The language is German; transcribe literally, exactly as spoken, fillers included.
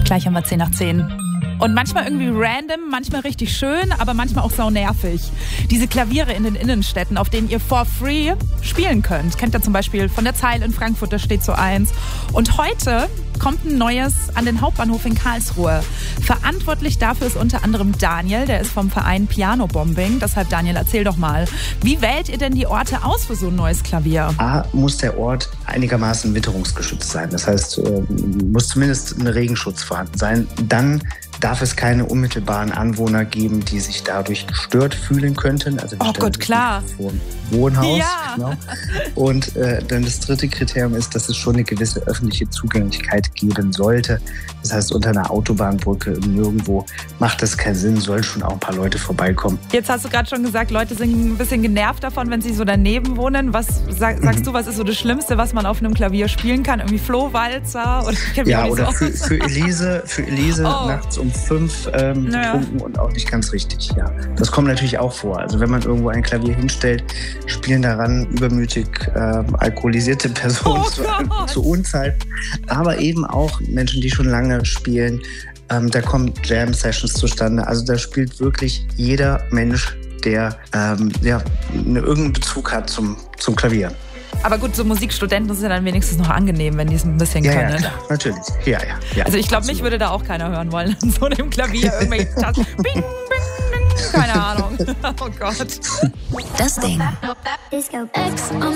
Gleich haben wir zehn nach zehn. Und manchmal irgendwie random, manchmal richtig schön, aber manchmal auch sau nervig. Diese Klaviere in den Innenstädten, auf denen ihr for free spielen könnt. Kennt ihr zum Beispiel von der Zeil in Frankfurt, da steht so eins. Und heute kommt ein neues an den Hauptbahnhof in Karlsruhe. Verantwortlich dafür ist unter anderem Daniel, der ist vom Verein Piano Bombing. Deshalb, Daniel, erzähl doch mal, wie wählt ihr denn die Orte aus für so ein neues Klavier? A, muss der Ort einigermaßen witterungsgeschützt sein. Das heißt, äh, muss zumindest ein Regenschutz vorhanden sein. Dann darf es keine unmittelbaren Anwohner geben, die sich dadurch gestört fühlen könnten. Also oh Gott, klar. Vor dem Wohnhaus. Ja. Genau. Und äh, dann das dritte Kriterium ist, dass es schon eine gewisse öffentliche Zugänglichkeit geben sollte. Das heißt, unter einer Autobahnbrücke nirgendwo macht das keinen Sinn, sollen schon auch ein paar Leute vorbeikommen. Jetzt hast du gerade schon gesagt, Leute sind ein bisschen genervt davon, wenn sie so daneben wohnen. Was sag, sagst mhm. du, was ist so das Schlimmste, was man auf einem Klavier spielen kann? Irgendwie Flohwalzer? Oder ja, oder so für, für Elise, für Elise oh. nachts um fünf ähm, naja. betrunken und auch nicht ganz richtig. Ja, das kommt natürlich auch vor. Also wenn man irgendwo ein Klavier hinstellt, spielen daran übermütig äh, alkoholisierte Personen oh zu, zu Unzeit, aber eben auch Menschen, die schon lange spielen. Ähm, da kommen Jam-Sessions zustande. Also da spielt wirklich jeder Mensch, der ähm, ja, eine, irgendeinen Bezug hat zum, zum Klavier. Aber gut, so Musikstudenten ist ja dann wenigstens noch angenehm, wenn die es ein bisschen ja, können. Ja, klar, natürlich. Ja, ja, ja, also ich glaube, mich würde da auch keiner hören wollen an so einem Klavier. Irgendwelche Tasten. Bing, bing, bing. Keine Ahnung. Oh Gott. Das Ding. Disco X on